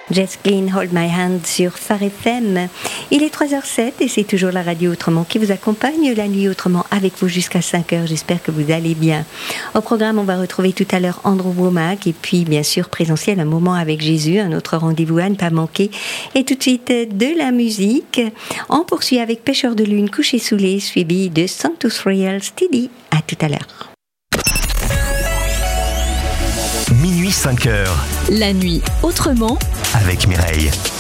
Jess Glynn, Hold My Hand sur Phare FM. Il est 3h07 et c'est toujours la radio Autrement qui vous accompagne la nuit autrement avec vous jusqu'à 5h. J'espère que vous allez bien. Au programme, on va retrouver tout à l'heure Andrew Womack et puis bien sûr présentiel, un moment avec Jésus, un autre rendez-vous à ne pas manquer. Et tout de suite de la musique. On poursuit avec Pêcheur de lune, Couché sous les, suivi de Sanctus Royal Steady. À tout à l'heure. Minuit 5h. La nuit autrement avec Mireille.